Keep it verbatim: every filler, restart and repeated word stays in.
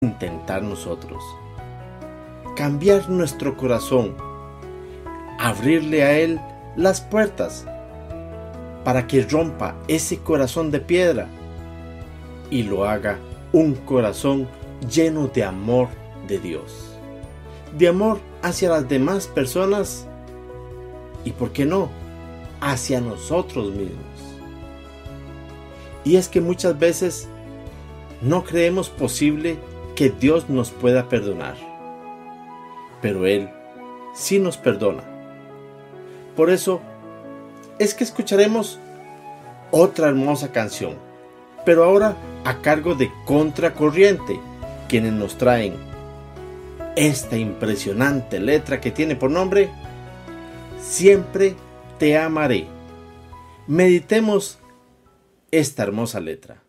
intentar nosotros. Cambiar nuestro corazón, abrirle a Él las puertas para que rompa ese corazón de piedra y lo haga un corazón lleno de amor de Dios, de amor hacia las demás personas y, ¿por qué no?, hacia nosotros mismos. Y es que muchas veces no creemos posible que Dios nos pueda perdonar, pero Él sí nos perdona. Por eso es que escucharemos otra hermosa canción, pero ahora a cargo de Contracorriente, quienes nos traen esta impresionante letra que tiene por nombre Siempre te amaré. Meditemos esta hermosa letra.